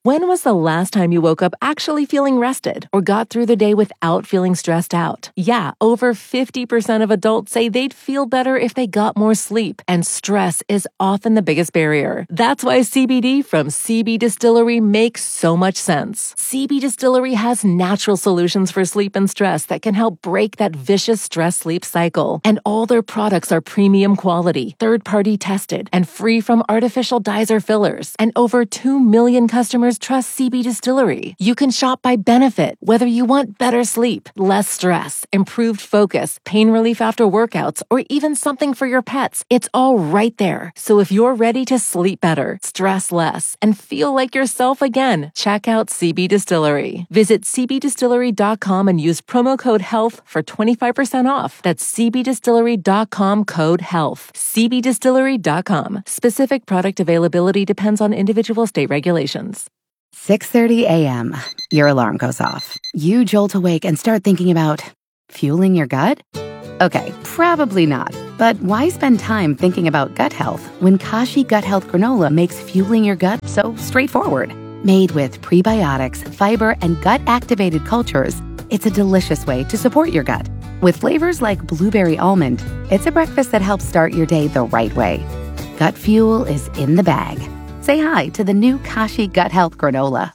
When was the last time you woke up actually feeling rested or got through the day without feeling stressed out? Yeah, over 50% of adults say they'd feel better if they got more sleep, and stress is often the biggest barrier. That's why CBD from CB Distillery makes so much sense. CB Distillery has natural solutions for sleep and stress that can help break that vicious stress-sleep cycle. And all their products are premium quality, third-party tested, and free from artificial dyes or fillers. And over 2 million customers trust CB Distillery. You can shop by benefit, whether you want better sleep, less stress, improved focus, pain relief after workouts, or even something for your pets. It's all right there. So if you're ready to sleep better, stress less, and feel like yourself again, check out CB Distillery. Visit cbdistillery.com and use promo code HEALTH for 25% off. That's cbdistillery.com code HEALTH. cbdistillery.com. Specific product availability depends on individual state regulations. 6:30 a.m. Your alarm goes off. You jolt awake and start thinking about fueling your gut? Okay, probably not. But why spend time thinking about gut health when Kashi Gut Health Granola makes fueling your gut so straightforward? Made with prebiotics, fiber, and gut-activated cultures, it's a delicious way to support your gut. With flavors like blueberry almond, it's a breakfast that helps start your day the right way. Gut fuel is in the bag. Say hi to the new Kashi Gut Health Granola.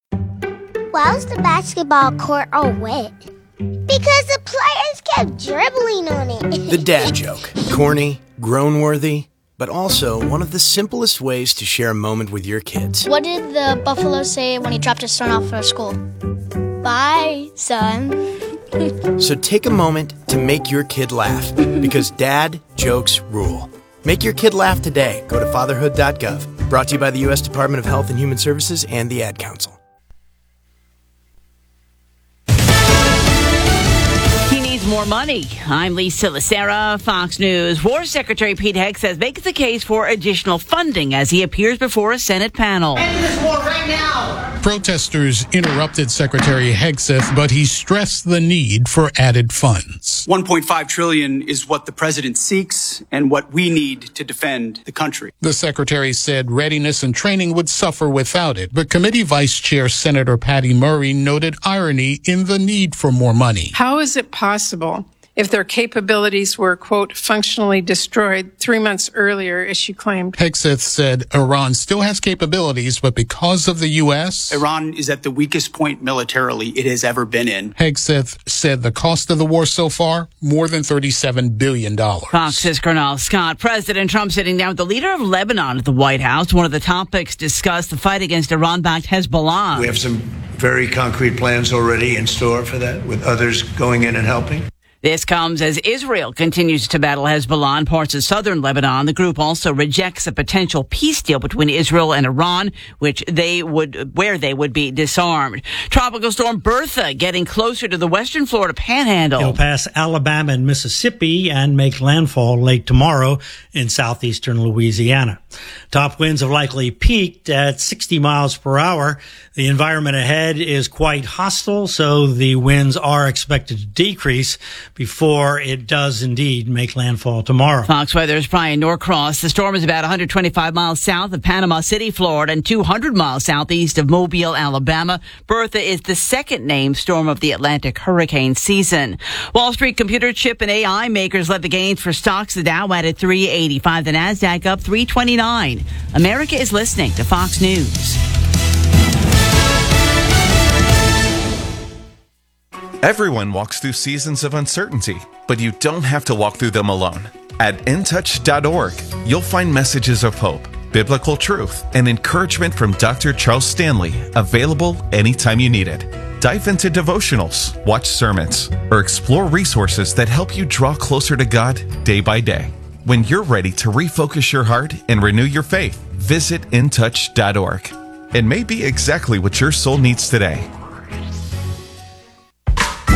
Why was the basketball court all wet? Because the players kept dribbling on it. The dad joke. Corny, grown-worthy, but also one of the simplest ways to share a moment with your kids. What did the buffalo say when he dropped his son off for school? Bye, son. So take a moment to make your kid laugh, because dad jokes rule. Make your kid laugh today. Go to fatherhood.gov. Brought to you by the U.S. Department of Health and Human Services and the Ad Council. He needs more money. I'm Lisa Lacera, Fox News. War Secretary Pete Hegseth makes the case for additional funding as he appears before a Senate panel. End this war right now! Protesters interrupted Secretary Hegseth, but he stressed the need for added funds. $1.5 trillion is what the president seeks and what we need to defend the country. The secretary said readiness and training would suffer without it, but committee vice chair Senator Patty Murray noted irony in the need for more money. How is it possible, if their capabilities were, quote, functionally destroyed 3 months earlier, as she claimed? Hegseth said Iran still has capabilities, but because of the U.S., Iran is at the weakest point militarily it has ever been in. Hegseth said the cost of the war so far, more than $37 billion. Fox's Colonel Scott. President Trump sitting down with the leader of Lebanon at the White House. One of the topics discussed, the fight against Iran-backed Hezbollah. We have some very concrete plans already in store for that, with others going in and helping. This comes as Israel continues to battle Hezbollah in parts of southern Lebanon. The group also rejects a potential peace deal between Israel and Iran, where they would be disarmed. Tropical storm Bertha getting closer to the western Florida panhandle. It'll pass Alabama and Mississippi and make landfall late tomorrow in southeastern Louisiana. Top winds have likely peaked at 60 miles per hour. The environment ahead is quite hostile, so the winds are expected to decrease before it does indeed make landfall tomorrow. Fox Weather's Brian Norcross. The storm is about 125 miles south of Panama City, Florida, and 200 miles southeast of Mobile, Alabama. Bertha is the second named storm of the Atlantic hurricane season. Wall Street computer chip and AI makers led the gains for stocks. The Dow added 385, the Nasdaq up 329. America is listening to Fox News. Everyone walks through seasons of uncertainty, but you don't have to walk through them alone. At intouch.org, you'll find messages of hope, biblical truth, and encouragement from Dr. Charles Stanley, available anytime you need it. Dive into devotionals, watch sermons, or explore resources that help you draw closer to God day by day. When you're ready to refocus your heart and renew your faith, visit intouch.org. It may be exactly what your soul needs today.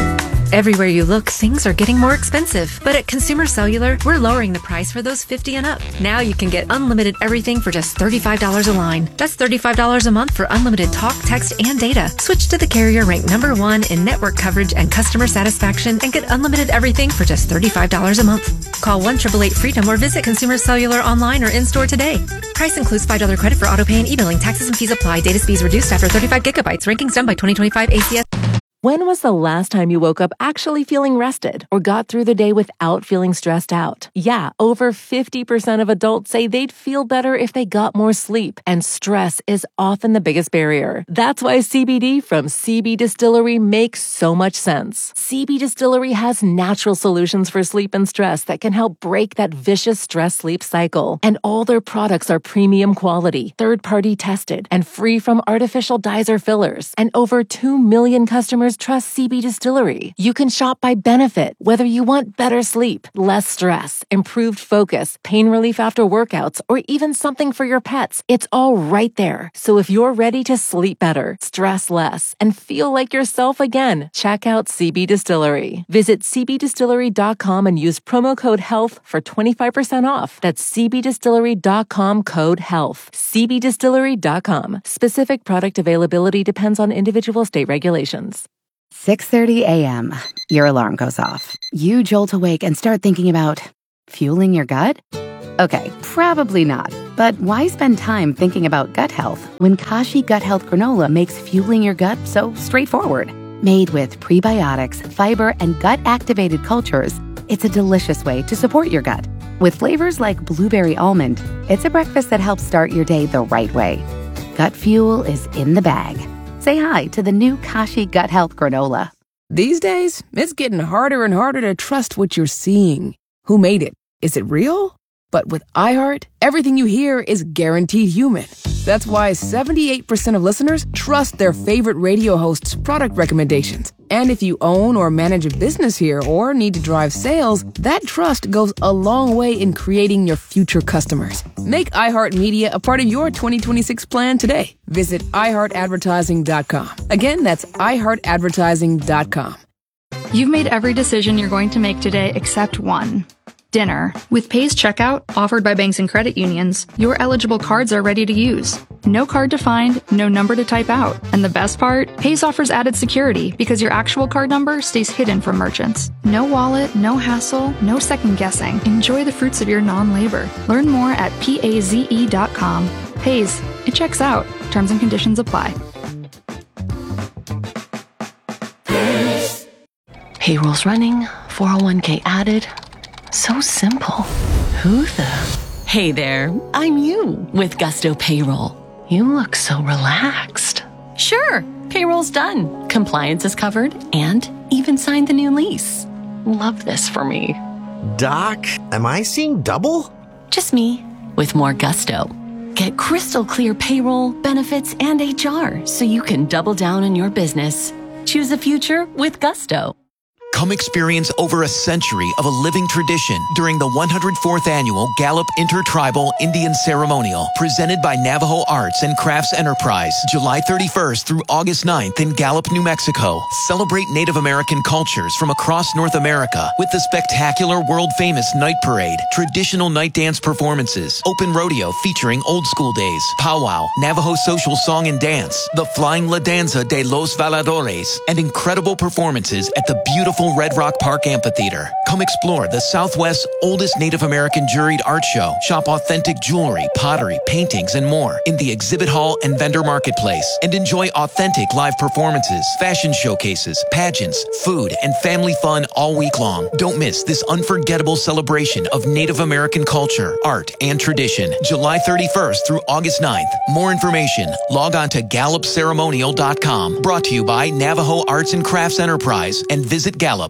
Everywhere you look, things are getting more expensive. But at Consumer Cellular, we're lowering the price for those 50 and up. Now you can get unlimited everything for just $35 a line. That's $35 a month for unlimited talk, text, and data. Switch to the carrier ranked #1 in network coverage and customer satisfaction and get unlimited everything for just $35 a month. Call 1-888-FREEDOM or visit Consumer Cellular online or in-store today. Price includes $5 credit for autopay and e-billing. Taxes and fees apply. Data speeds reduced after 35 gigabytes. Rankings done by 2025 ACS. When was the last time you woke up actually feeling rested or got through the day without feeling stressed out? Yeah, over 50% of adults say they'd feel better if they got more sleep, and stress is often the biggest barrier. That's why CBD from CB Distillery makes so much sense. CB Distillery has natural solutions for sleep and stress that can help break that vicious stress-sleep cycle. And all their products are premium quality, third-party tested, and free from artificial dyes or fillers. And over 2 million customers trust CB Distillery. You can shop by benefit, whether you want better sleep, less stress, improved focus, pain relief after workouts, or even something for your pets. It's all right there. So if you're ready to sleep better, stress less, and feel like yourself again, check out CB Distillery. Visit cbdistillery.com and use promo code HEALTH for 25% off. That's cbdistillery.com code HEALTH. cbdistillery.com. Specific product availability depends on individual state regulations. 6:30 a.m. Your alarm goes off. You jolt awake and start thinking about fueling your gut? Okay, probably not. But why spend time thinking about gut health when Kashi Gut Health Granola makes fueling your gut so straightforward? Made with prebiotics, fiber, and gut-activated cultures, it's a delicious way to support your gut. With flavors like blueberry almond, it's a breakfast that helps start your day the right way. Gut fuel is in the bag. Say hi to the new Kashi Gut Health Granola. These days, it's getting harder and harder to trust what you're seeing. Who made it? Is it real? But with iHeart, everything you hear is guaranteed human. That's why 78% of listeners trust their favorite radio hosts' product recommendations. And if you own or manage a business here or need to drive sales, that trust goes a long way in creating your future customers. Make iHeartMedia a part of your 2026 plan today. Visit iHeartAdvertising.com. Again, that's iHeartAdvertising.com. You've made every decision you're going to make today except one. Dinner. With Paze Checkout, offered by banks and credit unions, your eligible cards are ready to use. No card to find, no number to type out. And the best part? Paze offers added security because your actual card number stays hidden from merchants. No wallet, no hassle, no second guessing. Enjoy the fruits of your non-labor. Learn more at paze.com. Paze. It checks out. Terms and conditions apply. Payroll's running, 401k added. So simple. Who the? Hey there, I'm you with Gusto Payroll. You look so relaxed. Sure, payroll's done. Compliance is covered and even signed the new lease. Love this for me. Doc, am I seeing double? Just me with more gusto. Get crystal clear payroll, benefits, and HR so you can double down on your business. Choose the future with Gusto. Come experience over a century of a living tradition during the 104th Annual Gallup Intertribal Indian Ceremonial, presented by Navajo Arts and Crafts Enterprise, July 31st through August 9th in Gallup, New Mexico. Celebrate Native American cultures from across North America with the spectacular world-famous Night Parade, traditional night dance performances, open rodeo featuring old school days, powwow, Navajo social song and dance, the Flying La Danza de los Valadores, and incredible performances at the beautiful Red Rock Park Amphitheater. Come explore the Southwest's oldest Native American juried art show. Shop authentic jewelry, pottery, paintings, and more in the exhibit hall and vendor marketplace. And enjoy authentic live performances, fashion showcases, pageants, food, and family fun all week long. Don't miss this unforgettable celebration of Native American culture, art, and tradition. July 31st through August 9th. More information, log on to GallupCeremonial.com. Brought to you by Navajo Arts and Crafts Enterprise and visit Gallup.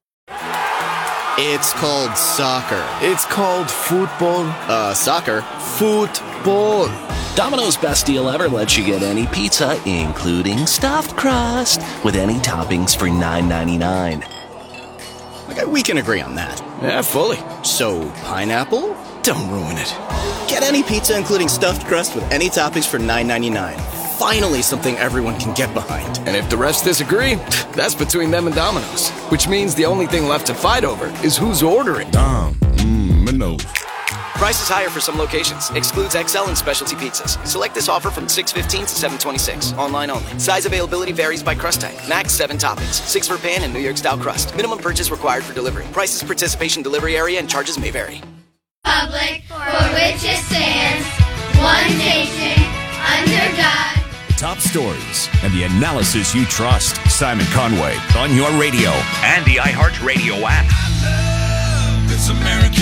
It's called soccer. It's called football. Soccer. Football. Domino's best deal ever lets you get any pizza, including stuffed crust, with any toppings for $9.99. Okay, we can agree on that. Yeah, fully. So, pineapple? Don't ruin it. Get any pizza, including stuffed crust, with any toppings for $9.99. Finally, something everyone can get behind. And if the refs disagree, that's between them and Domino's. Which means the only thing left to fight over is who's ordering. Domino's. Prices higher for some locations. Excludes XL and specialty pizzas. Select this offer from 6/15 to 7/26. Online only. Size availability varies by crust type. Max 7 toppings. 6 for pan and New York style crust. Minimum purchase required for delivery. Prices, participation, delivery area, and charges may vary. Republic for which it stands, one nation, under God. Top stories and the analysis you trust. Simon Conway on your radio and the iHeartRadio app. I love this American.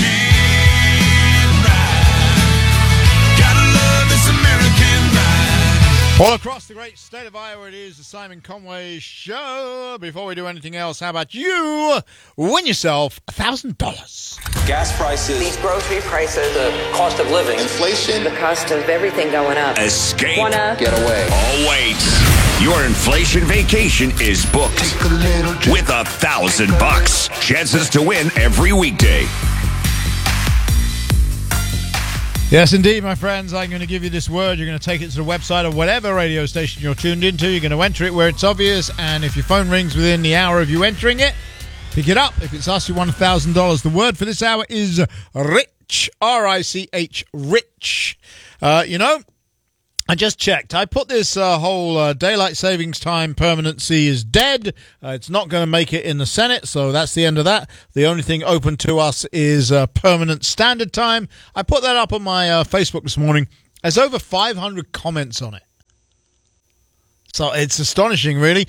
All across the great state of Iowa, it is the Simon Conway Show. Before we do anything else, how about you win yourself $1,000? Gas prices, these grocery prices, the cost of living, inflation, the cost of everything going up. Escape. Wanna get away. Oh, wait. Your inflation vacation is booked with $1,000. Chances to win every weekday. Yes, indeed, my friends. I'm going to give you this word. You're going to take it to the website of whatever radio station you're tuned into. You're going to enter it where it's obvious, and if your phone rings within the hour of you entering it, pick it up. If it's us, you won $1,000. The word for this hour is rich. R-I-C-H, rich. I just checked. I put this whole daylight savings time permanency is dead. It's not going to make it in the Senate, so that's the end of that. The only thing open to us is permanent standard time. I put that up on my Facebook this morning. There's over 500 comments on it. So it's astonishing, really.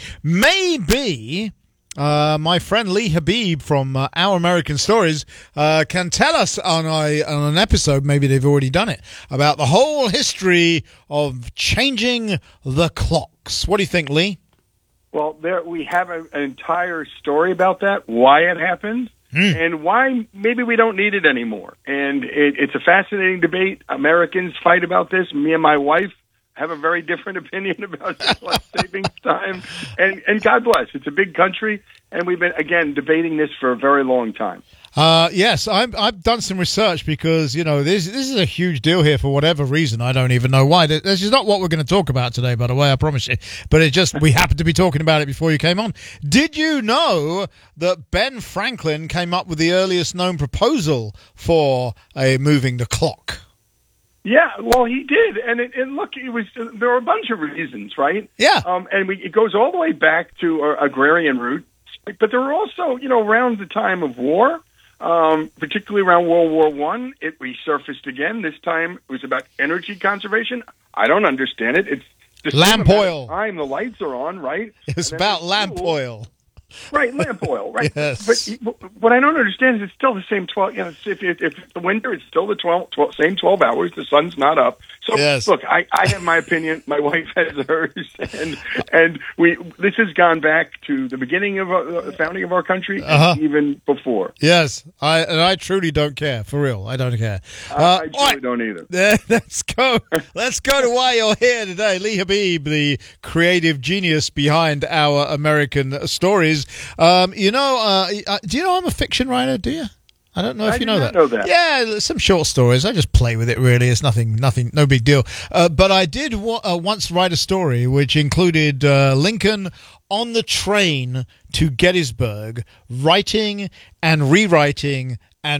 Maybe my friend Lee Habib from Our American Stories can tell us on an episode, maybe they've already done it, about the whole history of changing the clocks. What do you think, Lee? Well, we have an entire story about that, why it happened, and why maybe we don't need it anymore. And it's a fascinating debate. Americans fight about this. Me and my wife have a very different opinion about daylight savings time. And God bless. It's a big country, and we've been, again, debating this for a very long time. Yes, I've done some research because, this is a huge deal here for whatever reason. I don't even know why. This is not what we're going to talk about today, by the way, I promise you. But we happened to be talking about it before you came on. Did you know that Ben Franklin came up with the earliest known proposal for moving the clock? Yeah, well, he did, and look, there were a bunch of reasons, right? Yeah, it goes all the way back to agrarian roots, but there were also, around the time of war, particularly around World War I, it resurfaced again. This time it was about energy conservation. I don't understand it. It's the lamp oil. Time the lights are on, right? It's about lamp oil. Right, lamp oil, right? Yes. But what I don't understand is it's still the same 12. If it's the winter, it's still the same 12 hours. The sun's not up. So yes. Look, I have my opinion. My wife has hers, and this has gone back to the beginning of the founding of our country, and even before. Yes, I truly don't care, for real. I don't care. I truly don't either. Let's go. Let's go to why you're here today, Lee Habib, the creative genius behind Our American Stories. Do you know I'm a fiction writer? Do you? I don't know if you know that. Yeah, some short stories. I just play with it, really. It's nothing, no big deal. But I did once write a story which included Lincoln on the train to Gettysburg, writing and rewriting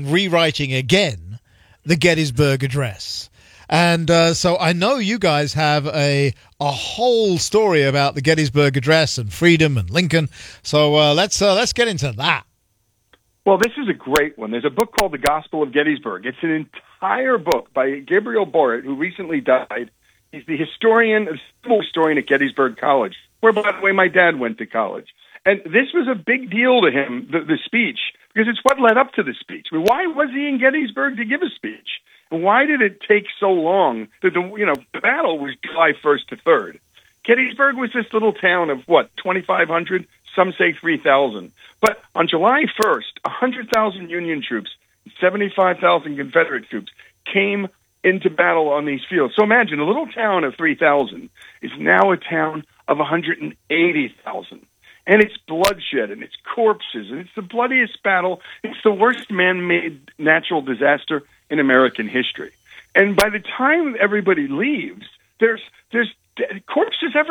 again the Gettysburg Address. And so I know you guys have a whole story about the Gettysburg Address and freedom and Lincoln. So let's get into that. Well, this is a great one. There's a book called The Gospel of Gettysburg. It's an entire book by Gabriel Boritt, who recently died. He's the civil historian at Gettysburg College, where, by the way, my dad went to college. And this was a big deal to him, the speech, because it's what led up to the speech. I mean, why was he in Gettysburg to give a speech? And why did it take so long? The battle was July 1st to 3rd. Gettysburg was this little town of, 2,500? Some say 3,000. But on July 1st, 100,000 Union troops, 75,000 Confederate troops came into battle on these fields. So imagine, a little town of 3,000 is now a town of 180,000. And it's bloodshed, and it's corpses, and it's the bloodiest battle. It's the worst man-made natural disaster in American history. And by the time everybody leaves, there's corpses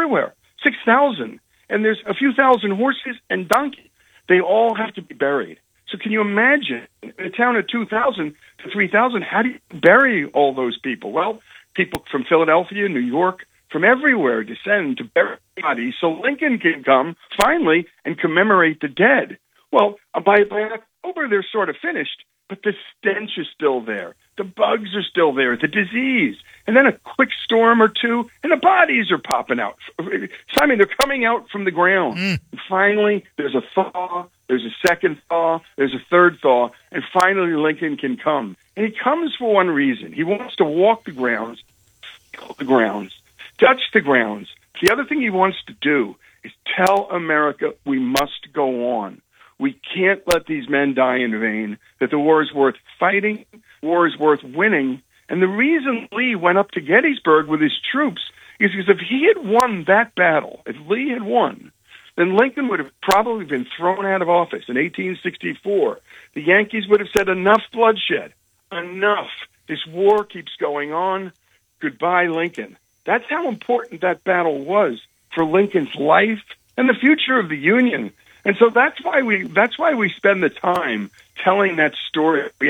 everywhere, 6,000. And there's a few thousand horses and donkeys. They all have to be buried. So can you imagine, in a town of 2,000 to 3,000, how do you bury all those people? Well, people from Philadelphia, New York, from everywhere descend to bury bodies so Lincoln can come, finally, and commemorate the dead. Well, by October, they're sort of finished, but the stench is still there. The bugs are still there, the disease. And then a quick storm or two, and the bodies are popping out. Simon, they're coming out from the ground. And finally, there's a thaw, there's a second thaw, there's a third thaw, and finally Lincoln can come. And he comes for one reason. He wants to walk the grounds, feel the grounds, touch the grounds. The other thing he wants to do is tell America we must go on. We can't let these men die in vain, that the war is worth fighting, war is worth winning. And the reason Lee went up to Gettysburg with his troops is because if he had won that battle, if Lee had won, then Lincoln would have probably been thrown out of office in 1864. The Yankees would have said, enough bloodshed, enough. This war keeps going on. Goodbye, Lincoln. That's how important that battle was for Lincoln's life and the future of the Union. And so that's why we spend the time telling that story. We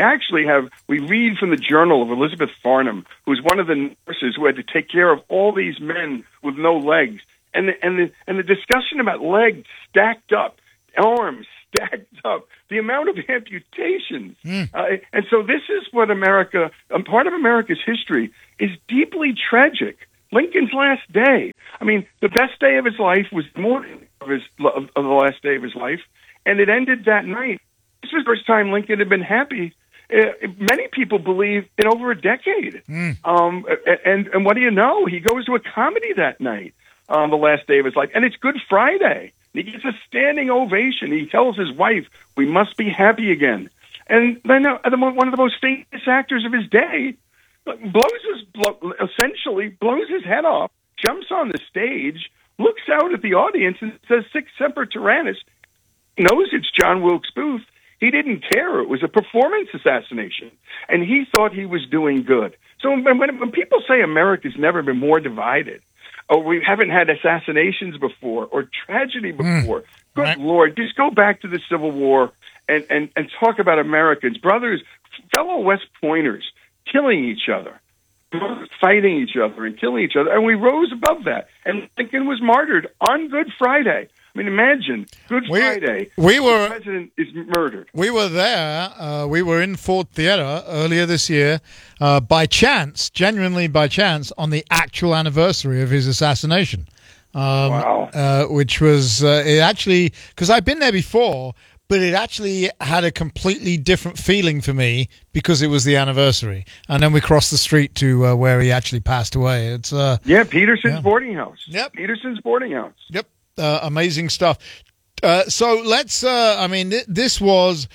read from the journal of Elizabeth Farnham, who was one of the nurses who had to take care of all these men with no legs. And the discussion about legs stacked up, arms stacked up, the amount of amputations. And so this is what part of America's history is deeply tragic. Lincoln's last day. I mean, the best day of his life was the morning of the last day of his life, and it ended that night. This was the first time Lincoln had been happy. Many people believe in over a decade. And what do you know? He goes to a comedy that night on the last day of his life, and it's Good Friday. He gets a standing ovation. He tells his wife, "We must be happy again." And then one of the most famous actors of his day essentially blows his head off, jumps on the stage, looks out at the audience and says, "Sic semper tyrannis." He knows it's John Wilkes Booth. He didn't care. It was a performance assassination. And he thought he was doing good. So when people say America's never been more divided, or we haven't had assassinations before, or tragedy before, good Lord, just go back to the Civil War and talk about Americans, brothers, fellow West Pointers, killing each other, fighting each other and killing each other. And we rose above that. And Lincoln was martyred on Good Friday. I mean, imagine, Good Friday, the president is murdered. We were there. We were in Ford Theater earlier this year, by chance, genuinely by chance, on the actual anniversary of his assassination. Wow. Which was, it actually, because I've been there before, but it actually had a completely different feeling for me because it was the anniversary. And then we crossed the street to where he actually passed away. It's Peterson's boarding house. Yep. Peterson's boarding house. Yep. Amazing stuff. So let's, this was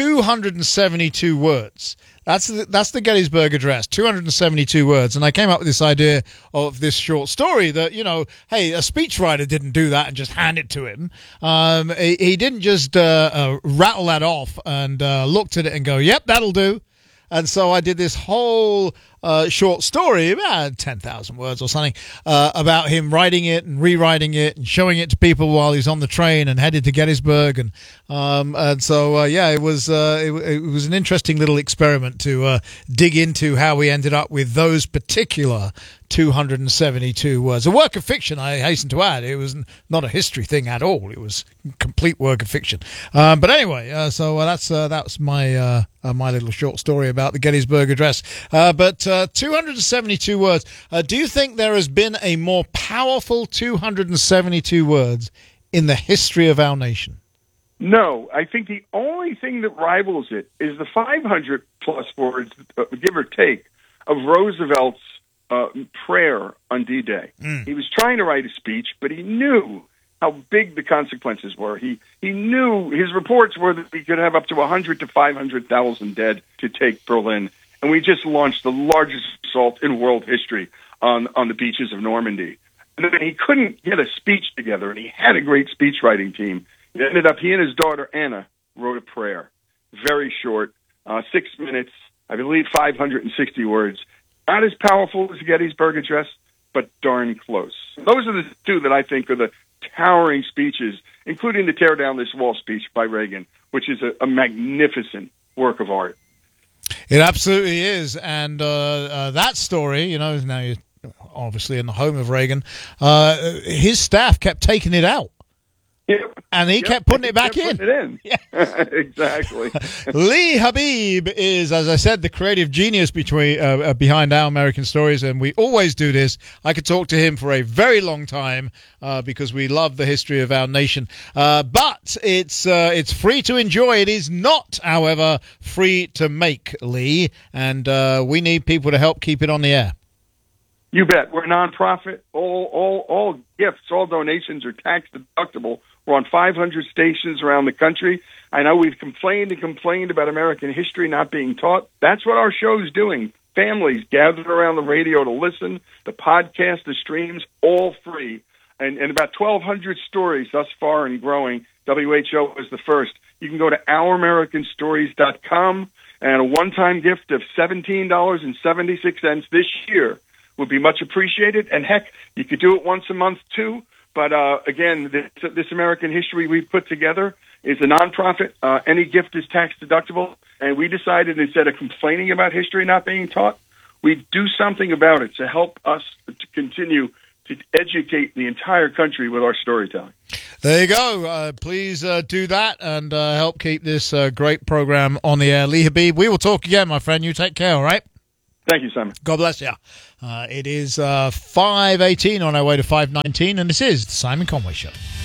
272 words. That's the Gettysburg Address, 272 words. And I came up with this idea of this short story that, hey, a speechwriter didn't do that and just hand it to him. He didn't just rattle that off and looked at it and go, yep, that'll do. And so I did this whole short story, about 10,000 words or something, about him writing it and rewriting it and showing it to people while he's on the train and headed to Gettysburg. And so it was an interesting little experiment to dig into how we ended up with those particular 272 words. A work of fiction, I hasten to add. It was not a history thing at all. It was a complete work of fiction. But anyway, so that's my my little short story about the Gettysburg Address. But 272 words. Do you think there has been a more powerful 272 words in the history of our nation? No, I think the only thing that rivals it is the 500 plus words, give or take, of Roosevelt's prayer on D-Day. He was trying to write a speech, but he knew how big the consequences were. He knew his reports were that we could have up to 100 to 500,000 dead to take Berlin. And we just launched the largest assault in world history on the beaches of Normandy. And then he couldn't get a speech together, and he had a great speech writing team. It ended up he and his daughter, Anna, wrote a prayer. Very short, 6 minutes, I believe 560 words. Not as powerful as the Gettysburg Address, but darn close. Those are the two that I think are the towering speeches, including the Tear Down This Wall speech by Reagan, which is a magnificent work of art. It absolutely is. And that story, now you're obviously in the home of Reagan, his staff kept taking it out. Yep. And he kept putting it back in. Putting it in. Yeah. Exactly. Lee Habib is, as I said, the creative genius behind Our American Stories, and we always do this. I could talk to him for a very long time because we love the history of our nation. But it's free to enjoy. It is not, however, free to make, Lee, and we need people to help keep it on the air. You bet. We're a nonprofit. All gifts, all donations are tax deductible. We're on 500 stations around the country. I know we've complained about American history not being taught. That's what our show's doing. Families gathered around the radio to listen, the podcast, the streams, all free. And about 1,200 stories thus far and growing. WHO is the first. You can go to OurAmericanStories.com, and a one-time gift of $17.76 this year would be much appreciated. And heck, you could do it once a month too. But again, this American history we've put together is a nonprofit. Any gift is tax deductible. And we decided instead of complaining about history not being taught, we'd do something about it to help us to continue to educate the entire country with our storytelling. There you go. Please do that and help keep this great program on the air. Lee Habib, we will talk again, my friend. You take care, all right? Thank you, Simon. God bless you. It is 5:18 on our way to 5:19, and this is the Simon Conway Show.